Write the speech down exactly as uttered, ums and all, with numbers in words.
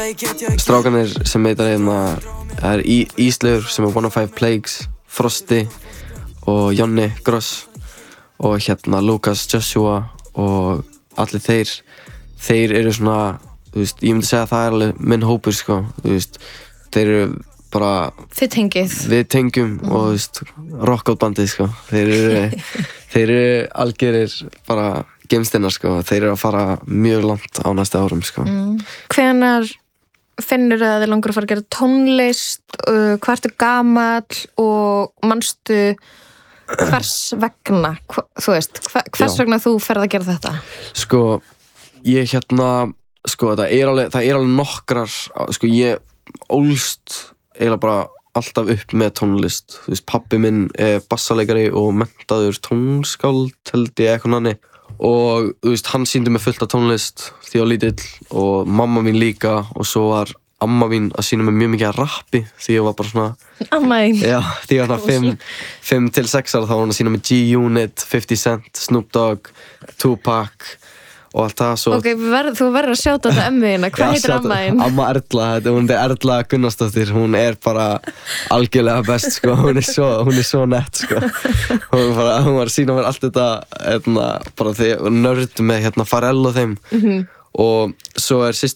Strákanir sem heitar hérna er Íslaugur sem er One of Five Plagues, Frosti og Jonni Gross og hérna Lucas Joshua og allir þeir þeir eru svona, þú veist, ég myndi segja að það er alveg minn hópur sko, þú veist, þeir eru bara Þið tengið Við tengjum mm. og þú veist, rockout bandið sko, þeir eru þeir eru algjörir bara geimstinnar sko, þeir eru að fara mjög langt á næsta árum sko. Mm. Hvenær finnur að þið langar að fara að gera tónlist, uh, hvað ertu gamall og manstu hvers vegna, hva, þú veist, hva, hvers Já. vegna þú ferð að gera þetta? Sko, ég hérna, sko, það er alveg, það er alveg nokkrar, sko, ég ólst eiginlega bara alltaf upp með tónlist, þú veist, pabbi minn er bassaleikari og menntaður tónskáld, held ég eitthvað nanni. Og þú veist, hann sýndi mig fullt af tónlist því ég var lítill og mamma mín líka og svo var amma mín að sýna mig mjög mikið að rappi því ég var bara svona Amma þín? Já, því ég var svona fimm til sex ára þá var hann að sýna mig G-Unit, fifty cent, Snoop Dogg, Tupac og allt það svo Ok, verð, þú verður að sjáta þetta ömmu þína, hvað Já, heitir amma þín? Amma Erla, þetta, hún er Erla Gunnarsdóttir, hún er bara algjörlega best sko, hún er svo, hún er svo nett sko hún, bara, hún var að sýna mér allt þetta hérna, bara því nörd með hérna Pharrell og þeim Mm-hmm. og svo er systir